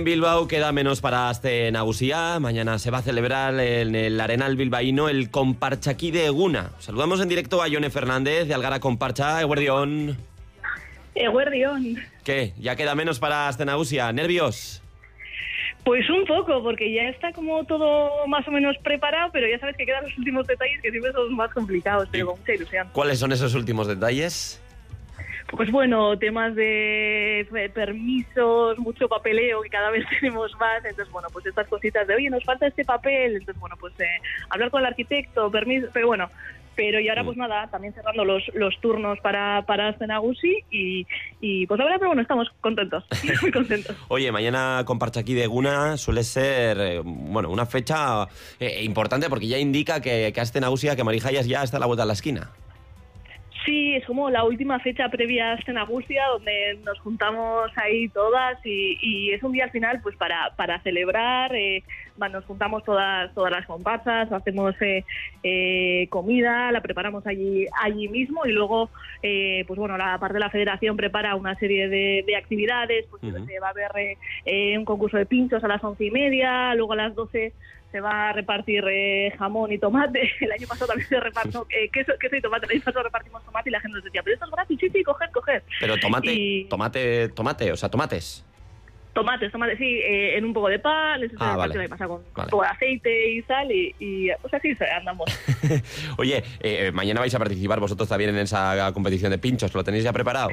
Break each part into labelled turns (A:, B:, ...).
A: Bilbao queda menos para Aste Nagusia. Mañana se va a celebrar en el Arenal bilbaíno el Konpartxaki de Eguna. Saludamos en directo a Jone Fernández de Algara Konpartxa. Eguerdión.
B: Eguerdión.
A: ¿Qué? ¿Ya queda menos para Aste Nagusia? ¿Nervios?
B: Pues un poco, porque ya está como todo más o menos preparado, pero ya sabes que quedan los últimos detalles que siempre son más complicados, pero con mucha ilusión.
A: ¿Cuáles son esos últimos detalles?
B: Pues bueno, temas de permisos, mucho papeleo, que cada vez tenemos más. Entonces, bueno, pues estas cositas de, oye, nos falta este papel. Entonces, bueno, pues hablar con el arquitecto, permiso, pero bueno. Pero y ahora, pues nada, también cerrando los turnos para Aste Nagusi y pues la verdad, pero bueno, estamos contentos, muy contentos.
A: Oye, mañana Konpartxaki de Eguna suele ser, bueno, una fecha importante porque ya indica que Aste Nagusia, que Marijaias ya está a la vuelta de la esquina.
B: Sí, es como la última fecha previa a Aste Nagusia, donde nos juntamos ahí todas y es un día al final pues para celebrar. Nos juntamos todas las comparsas, hacemos comida, la preparamos allí mismo y luego pues bueno, la parte de la federación prepara una serie de actividades. Pues va a haber un concurso de pinchos a las 11:30, luego a las 12 se va a repartir jamón y tomate. El año pasado también se repartió queso y tomate. El año pasado repartimos tomate y la gente nos decía, pero esto es gratis, sí, coger. Pero
A: tomate, o sea, tomates.
B: Tomates, sí, en un poco de pan, vale. Pasa con un poco de aceite y sal y pues así andamos.
A: Oye, mañana vais a participar vosotros también en esa competición de pinchos, ¿lo tenéis ya preparado?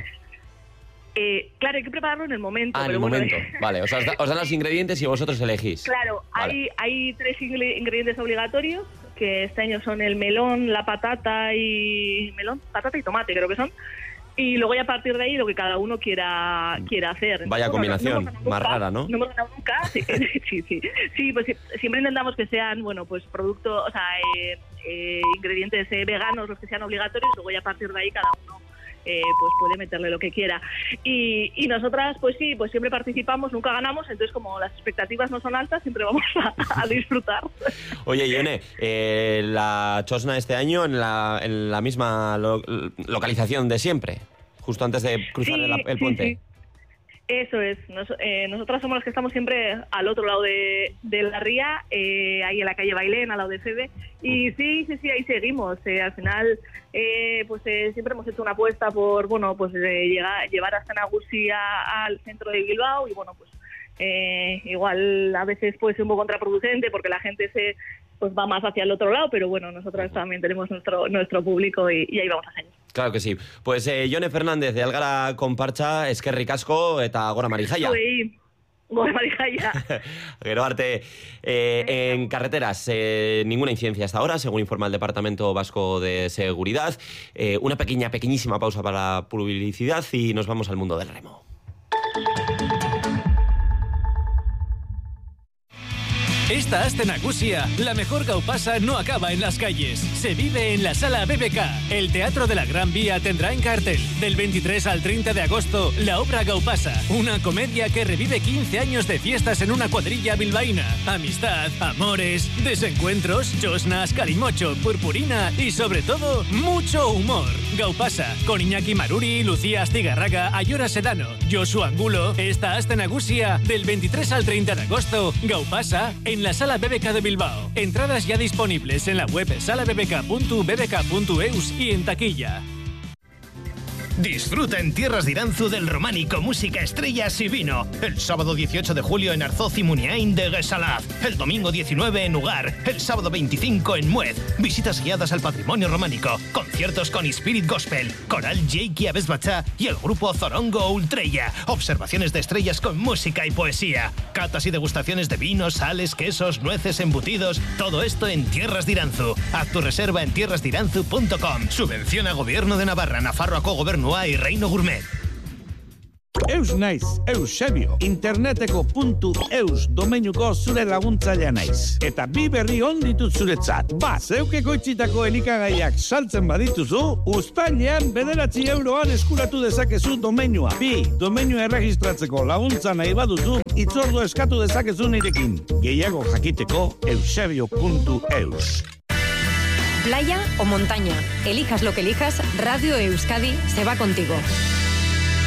B: Claro, hay que prepararlo en el momento.
A: En el momento, vale. Os dan los ingredientes y vosotros elegís.
B: Claro, vale. Hay 3 ingredientes obligatorios, que este año son el melón, la patata y tomate, creo que son. Y luego ya a partir de ahí lo que cada uno quiera hacer.
A: Vaya entonces, combinación, no más rara, ¿no?
B: No hemos ganado nunca. Sí, pues siempre intentamos que sean, bueno, pues productos, o sea, ingredientes veganos los que sean obligatorios, luego ya a partir de ahí cada uno pues puede meterle lo que quiera. Y nosotras, pues sí, pues siempre participamos, nunca ganamos, entonces como las expectativas no son altas, siempre vamos a disfrutar. Oye,
A: Ione, la Chosna este año en la misma localización de siempre, justo antes de cruzar el puente.
B: Sí. Eso es. Nosotras somos las que estamos siempre al otro lado de la ría, ahí en la calle Bailén, al lado de Febe. Y sí, ahí seguimos. Al final, pues siempre hemos hecho una apuesta por, bueno, pues llevar a Aste Nagusia al centro de Bilbao y, bueno, pues igual a veces puede ser un poco contraproducente porque la gente pues va más hacia el otro lado, pero bueno, nosotras también tenemos nuestro público y ahí vamos a hacer.
A: Claro que sí. Pues Jone Fernández de Algara Konpartxa, eskerrik asko eta gora Marijaia.
B: Gora Marijaia.
A: Gero arte. En carreteras, ninguna incidencia hasta ahora, según informa el Departamento Vasco de Seguridad. Una pequeñísima pausa para publicidad y nos vamos al mundo del remo.
C: Esta Aste Nagusia, la mejor gaupasa no acaba en las calles, se vive en la Sala BBK. El Teatro de la Gran Vía tendrá en cartel, del 23 al 30 de agosto, la obra Gaupasa, una comedia que revive 15 años de fiestas en una cuadrilla bilbaína. Amistad, amores, desencuentros, chosnas, calimocho, purpurina y sobre todo, mucho humor. Gaupasa, con Iñaki Maruri, Lucía Astigarraga, Ayora Sedano, Josu Angulo. Esta Aste Nagusia, del 23 al 30 de agosto, Gaupasa, en la Sala BBK de Bilbao. Entradas ya disponibles en la web salabbk.bbk.eus y en taquilla.
D: Disfruta en Tierras de Iranzu del románico, música, estrellas y vino. El sábado 18 de julio en Arzoz y Muniain de Gesalaz. El domingo 19 en Ugar. El sábado 25 en Muez. Visitas guiadas al patrimonio románico. Conciertos con Spirit Gospel, Coral Jake y Abesbachá y el grupo Zorongo Ultrella. Observaciones de estrellas con música y poesía. Catas y degustaciones de vinos, sales, quesos, nueces, embutidos. Todo esto en Tierras de Iranzu. Haz tu reserva en tierrasdiranzu.com. Subvenciona Gobierno de Navarra, Nafarroako Gobernua y Reino Gourmet.
E: Eus naiz, Eusebio. Interneteko .eus domeinuko zure laguntzailea naiz. Eta bi berri on ditut zuretzat. Zeukeko itxitako elikagaiak saltzen badituzu, uztailean 9 euroan eskuratu dezakezu domeinua. Bi, domeinua erregistratzeko laguntza nahi baduzu, itzordu eskatu dezakezu nirekin. Gehiago jakiteko eusebio.eus.
F: Playa o montaña, elijas lo que elijas, Radio Euskadi se va contigo.